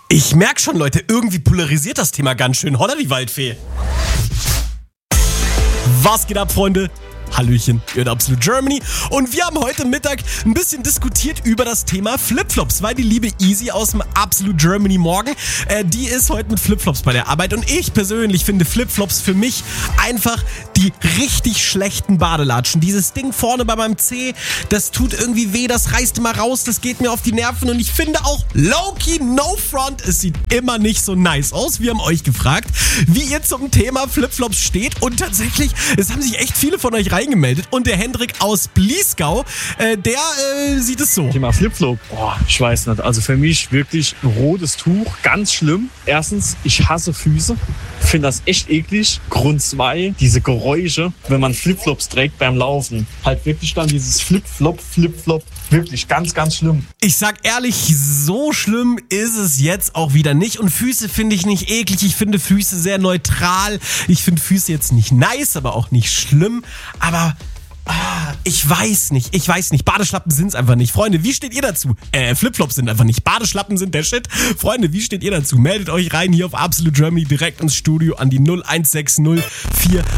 Ich merke schon, Leute, irgendwie polarisiert das Thema ganz schön. Holla die Waldfee. Was geht ab, Freunde? Hallöchen, ihr hört Absolute Germany und wir haben heute Mittag ein bisschen diskutiert über das Thema Flipflops, weil die liebe Easy aus dem Absolute Germany Morgen, die ist heute mit Flipflops bei der Arbeit und ich persönlich finde Flipflops für mich einfach die richtig schlechten Badelatschen. Dieses Ding vorne bei meinem Zeh, das tut irgendwie weh, das reißt immer raus, das geht mir auf die Nerven und ich finde auch low-key, no front, es sieht immer nicht so nice aus. Wir haben euch gefragt, wie ihr zum Thema Flipflops steht und tatsächlich, es haben sich echt viele von euch reingemeldet und der Hendrik aus Bliesgau, der sieht es so. Thema Flipflop, ich weiß nicht, also für mich wirklich ein rotes Tuch, ganz schlimm. Erstens, ich hasse Füße, finde das echt eklig. Grund 2, diese Geräusche, wenn man Flipflops trägt beim Laufen. Halt wirklich dann dieses Flip-Flop, wirklich ganz, ganz schlimm. Ich sag ehrlich, so schlimm ist es jetzt auch wieder nicht und Füße finde ich nicht eklig, ich finde Füße sehr neutral. Ich finde Füße jetzt nicht nice, aber auch nicht schlimm, aber ich weiß nicht. Badeschlappen sind's einfach nicht. Freunde, wie steht ihr dazu? Flipflops sind einfach nicht. Badeschlappen sind der Shit. Freunde, wie steht ihr dazu? Meldet euch rein hier auf Absolute Germany direkt ins Studio an die 0160